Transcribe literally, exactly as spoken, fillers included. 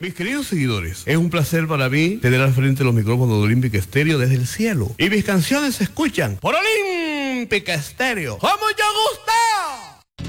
Mis queridos seguidores, es un placer para mí tener al frente los micrófonos de Olímpica Estéreo desde el cielo. Y mis canciones se escuchan por Olímpica Estéreo. ¡Con mucho gusto!